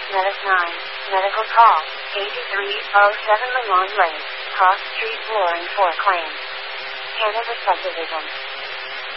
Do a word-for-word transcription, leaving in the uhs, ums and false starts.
Medic nine, medical call, eighty-three oh seven Lamont Lane, Cross Street, Flooring for claim. Canada Subdivision.